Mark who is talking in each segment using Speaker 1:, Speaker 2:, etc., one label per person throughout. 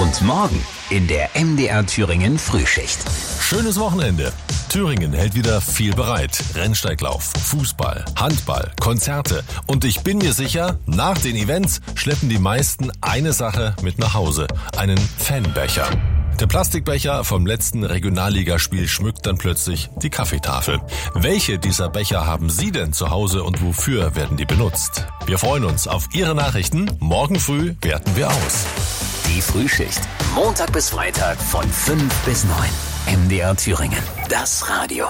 Speaker 1: Und morgen in der MDR Thüringen Frühschicht.
Speaker 2: Schönes Wochenende. Thüringen hält wieder viel bereit. Rennsteiglauf, Fußball, Handball, Konzerte. Und ich bin mir sicher, nach den Events schleppen die meisten eine Sache mit nach Hause. Einen Fanbecher. Der Plastikbecher vom letzten Regionalligaspiel schmückt dann plötzlich die Kaffeetafel. Welche dieser Becher haben Sie denn zu Hause und wofür werden die benutzt? Wir freuen uns auf Ihre Nachrichten. Morgen früh werten wir aus.
Speaker 1: Die Frühschicht. Montag bis Freitag von 5 bis 9. MDR Thüringen. Das Radio.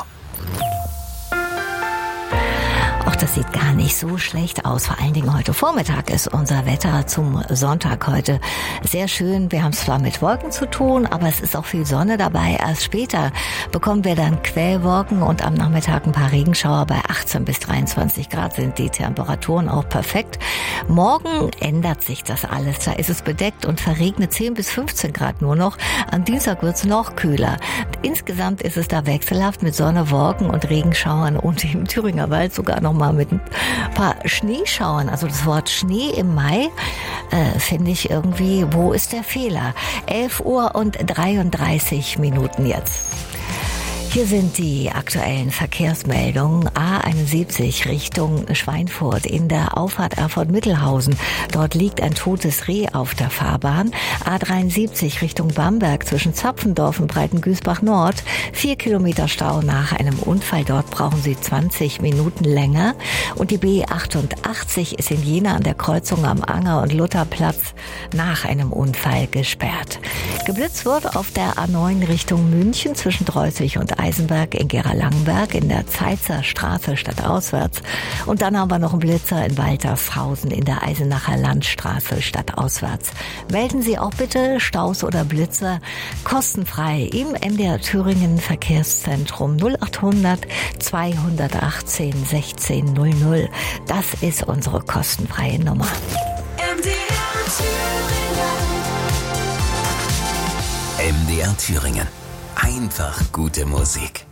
Speaker 3: Ach, das sieht gar nicht so schlecht aus. Vor allen Dingen heute Vormittag ist unser Wetter zum Sonntag heute sehr schön. Wir haben es zwar mit Wolken zu tun, aber es ist auch viel Sonne dabei. Erst später bekommen wir dann Quellwolken und am Nachmittag ein paar Regenschauer. Bei 18 bis 23 Grad sind die Temperaturen auch perfekt. Morgen ändert sich das alles. Da ist es bedeckt und verregnet 10 bis 15 Grad nur noch. Am Dienstag wird es noch kühler. Insgesamt ist es da wechselhaft mit Sonne, Wolken und Regenschauern und im Thüringer Wald sogar noch mal mit ein paar Schneeschauern. Also das Wort Schnee im Mai finde ich irgendwie, wo ist der Fehler? 11 Uhr und 33 Minuten jetzt. Hier sind die aktuellen Verkehrsmeldungen. A71 Richtung Schweinfurt in der Auffahrt Erfurt-Mittelhausen. Dort liegt ein totes Reh auf der Fahrbahn. A73 Richtung Bamberg zwischen Zapfendorf und Breitengüßbach-Nord. 4 Kilometer Stau nach einem Unfall. Dort brauchen Sie 20 Minuten länger. Und die B88 ist in Jena an der Kreuzung am Anger- und Lutherplatz nach einem Unfall gesperrt. Geblitzt wird auf der A9 Richtung München zwischen Dreußig und Eisenberg in Gera-Langenberg in der Zeitzer Straße stadtauswärts. Und dann haben wir noch einen Blitzer in Waltershausen in der Eisenacher Landstraße stadtauswärts. Melden Sie auch bitte Staus oder Blitzer kostenfrei im MDR Thüringen Verkehrszentrum 0800 218 1600. Das ist unsere kostenfreie Nummer.
Speaker 1: MDR Thüringen. Einfach gute Musik.